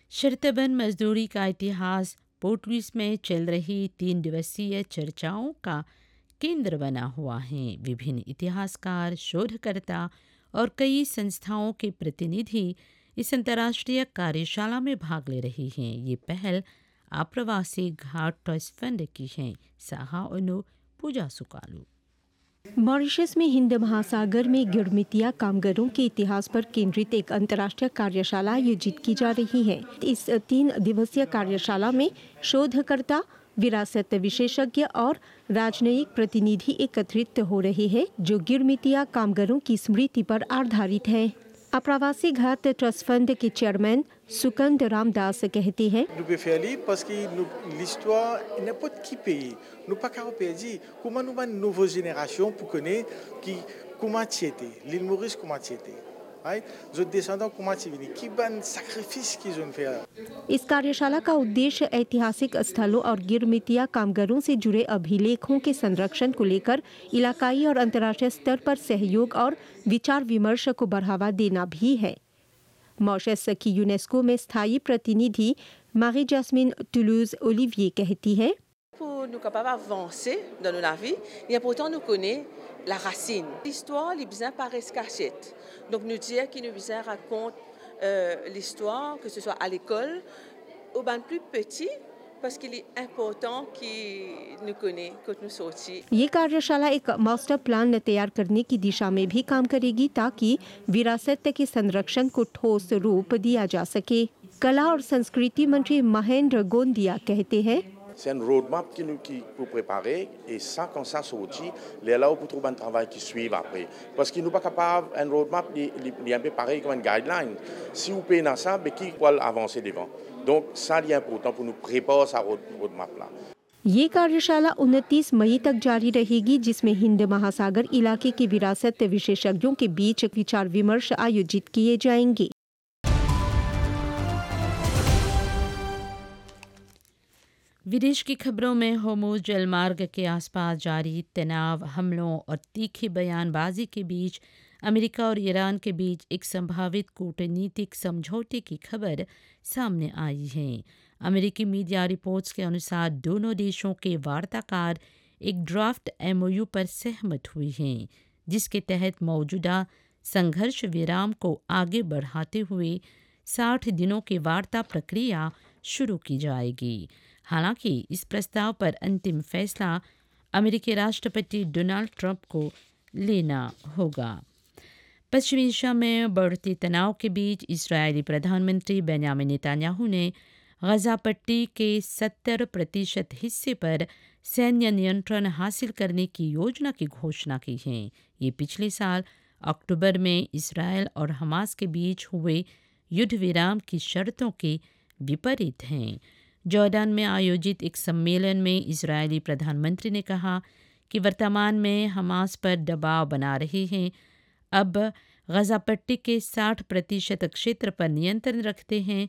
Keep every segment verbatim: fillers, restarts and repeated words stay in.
शर्तबंद मजदूरी का इतिहास पोर्ट लुइस में चल रही तीन दिवसीय चर्चाओं का केंद्र बना हुआ है। विभिन्न इतिहासकार, शोधकर्ता और कई संस्थाओं के प्रतिनिधि इस अंतर्राष्ट्रीय कार्यशाला में भाग ले रहे हैं। ये पहल आप्रवासी घाट ट्रस्ट फंड की है। साहा ओनो, पूजा सुकालू। मॉरिशस में हिंद महासागर में गिरमिटिया कामगारों के इतिहास पर केंद्रित एक अंतर्राष्ट्रीय कार्यशाला आयोजित की जा रही है। इस तीन दिवसीय कार्यशाला में शोधकर्ता, विरासत विशेषज्ञ और राजनयिक प्रतिनिधि एकत्रित हो रहे हैं, जो गिरमिटिया कामगारों की स्मृति पर आधारित है। आप्रवासी घाट ट्रस्ट फंड के चेयरमैन सुकंद रामदास कहते हैं, Nous pouvons faire li parce que nous- l'histoire, n'importe qui pays, nous pas qu'à perdre. Comment nous avons une nouvelle génération pour connaître qui comment c'était, l'île Maurice comment c'était. Right? Les descendants comment c'est venu, qui ban sacrifice qu'ils ont fait. इस कार्यशाला का उद्देश्य ऐतिहासिक स्थलों और गिरमिटिया कामगारों से जुड़े अभिलेखों के संरक्षण को लेकर इलाकाई और अंतर्राष्ट्रीय स्तर पर सहयोग और विचार विमर्श को बढ़ावा देना भी है। मॉरिशस की यूनेस्को में स्थायी प्रतिनिधि मारी जैस्मिन टुलूज ओलिविये कहती है, Pour nous capables d'avancer dans nos vies, il est important de nous connaître la racine. L'histoire, les besoins paraissent cachette. Donc nous dire qu'il nous besoin raconte euh, l'histoire, que ce soit à l'école ou bien plus petit, parce qu'il est important qu'ils nous connaissent quand nous sortis. ये कार्यशाला एक master plan तैयार करने की दिशा में भी काम करेगी ताकि विरासत के संरक्षण को ठोस रूप दिया जा सके। कला और संस्कृति मंत्री महेंद्र गोंदिया कहते हैं, C'est un roadmap qui nous qui pour préparer et ça quand ça sortit, les là pour trouver un travail qui suivent après. Parce qu'ils nous pas capable un roadmap il est un peu pareil comme une guideline. Si vous payez dans ça, mais qui va avancer devant. Donc ça c'est important pour nous préparer ça roadmap là. ये कार्यशाला उनतीस मई तक जारी रहेगी, जिसमें हिंद महासागर इलाके के विरासत विशेषज्ञों के बीच विचार विमर्श आयोजित किए जाएंगे। विदेश की खबरों में होर्मुज़ जलमार्ग के आसपास जारी तनाव, हमलों और तीखी बयानबाजी के बीच अमेरिका और ईरान के बीच एक संभावित कूटनीतिक समझौते की खबर सामने आई है। अमेरिकी मीडिया रिपोर्ट्स के अनुसार दोनों देशों के वार्ताकार एक ड्राफ्ट एमओयू पर सहमत हुए हैं, जिसके तहत मौजूदा संघर्ष विराम को आगे बढ़ाते हुए साठ दिनों की वार्ता प्रक्रिया शुरू की जाएगी। हालांकि इस प्रस्ताव पर अंतिम फैसला अमेरिकी राष्ट्रपति डोनाल्ड ट्रंप को लेना होगा। पश्चिमी एशिया में बढ़ती तनाव के बीच इस्राएली प्रधानमंत्री बेंयामिन नेतन्याहू ने गजा पट्टी के सत्तर प्रतिशत हिस्से पर सैन्य नियंत्रण हासिल करने की योजना की घोषणा की है। ये पिछले साल अक्टूबर में इस्राएल और हमास के बीच हुए युद्ध विराम की शर्तों के विपरीत हैं। जॉर्डन में आयोजित एक सम्मेलन में इजरायली प्रधानमंत्री ने कहा कि वर्तमान में हमास पर दबाव बना रहे हैं, अब गजा पट्टी के साठ प्रतिशत क्षेत्र पर नियंत्रण रखते हैं।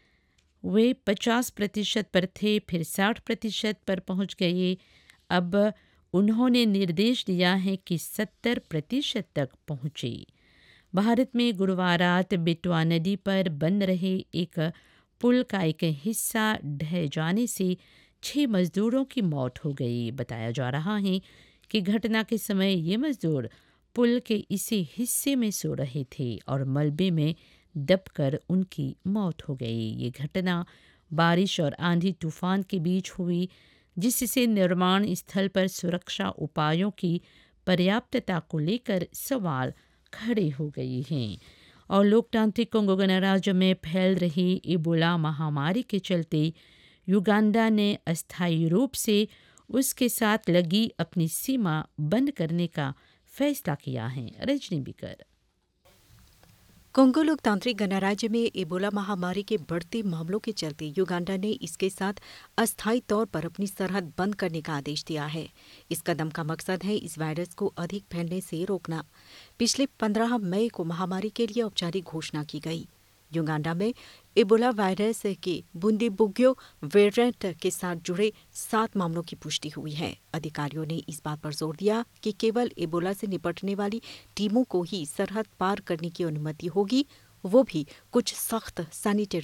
वे पचास प्रतिशत पर थे, फिर साठ प्रतिशत पर पहुंच गए। अब उन्होंने निर्देश दिया है कि सत्तर प्रतिशत तक पहुंचे। भारत में गुरुवार रात बेतवा नदी पर बन रहे एक पुल का एक हिस्सा ढह जाने से छह मजदूरों की मौत हो गई। बताया जा रहा है कि घटना के समय ये मजदूर पुल के इसी हिस्से में सो रहे थे और मलबे में दबकर उनकी मौत हो गई। ये घटना बारिश और आंधी तूफान के बीच हुई, जिससे निर्माण स्थल पर सुरक्षा उपायों की पर्याप्तता को लेकर सवाल खड़े हो गए हैं। और लोकतांत्रिक कोंगो गणराज्य में फैल रही इबोला महामारी के चलते युगांडा ने अस्थायी रूप से उसके साथ लगी अपनी सीमा बंद करने का फैसला किया है। रजनी बिकर। कोंगो लोकतांत्रिक गणराज्य में इबोला महामारी के बढ़ते मामलों के चलते युगांडा ने इसके साथ अस्थायी तौर पर अपनी सरहद बंद करने का आदेश दिया है। इस कदम का मकसद है इस वायरस को अधिक फैलने से रोकना। पिछले पंद्रह मई को महामारी के लिए औपचारिक घोषणा की गई। युगांडा में इबोला वायरस के बुंदीबुग्यो वेरिएंट के साथ जुड़े सात मामलों की पुष्टि हुई है। अधिकारियों ने इस बात पर जोर दिया कि केवल इबोला से निपटने वाली टीमों को ही सरहद पार करने की अनुमति होगी, वो भी कुछ सख्त सैनिटरी